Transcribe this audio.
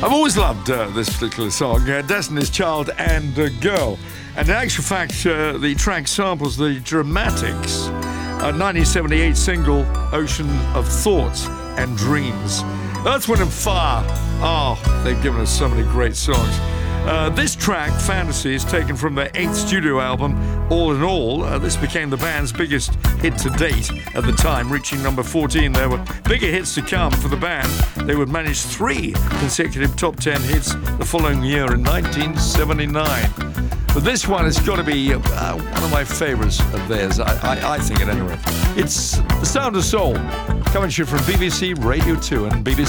I've always loved this particular song, Destiny's Child and Girl. And in actual fact, the track samples the Dramatics' 1978 single, Ocean of Thoughts and Dreams. Earth, Wind and Fire. Oh, they've given us so many great songs. This track, Fantasy, is taken from their 8th studio album, All in All. This became the band's biggest hit to date at the time, reaching number 14. There were bigger hits to come for the band. They would manage 3 consecutive top 10 hits the following year in 1979. But this one has got to be one of my favorites of theirs. I think it anyway. It's The Sound of Soul, coming to you from BBC Radio 2 and BBC